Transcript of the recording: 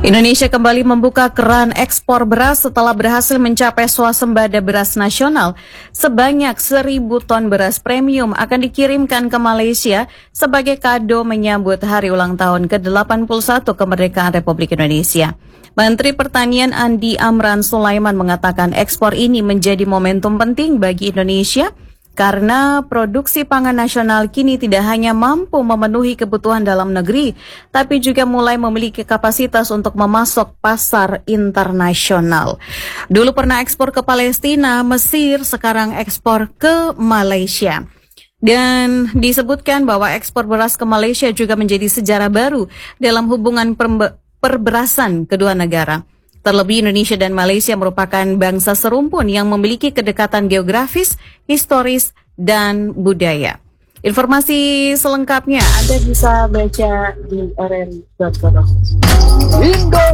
Indonesia kembali membuka keran ekspor beras setelah berhasil mencapai swasembada beras nasional. Sebanyak 1.000 ton beras premium akan dikirimkan ke Malaysia sebagai kado menyambut hari ulang tahun ke-81 kemerdekaan Republik Indonesia. Menteri Pertanian Andi Amran Sulaiman mengatakan ekspor ini menjadi momentum penting bagi Indonesia karena produksi pangan nasional kini tidak hanya mampu memenuhi kebutuhan dalam negeri, tapi juga mulai memiliki kapasitas untuk memasok pasar internasional. Dulu pernah ekspor ke Palestina, Mesir, sekarang ekspor ke Malaysia. Dan disebutkan bahwa ekspor beras ke Malaysia juga menjadi sejarah baru dalam hubungan perberasan kedua negara. Terlebih Indonesia dan Malaysia merupakan bangsa serumpun yang memiliki kedekatan geografis, historis, dan budaya. Informasi selengkapnya Anda bisa baca di rri.co.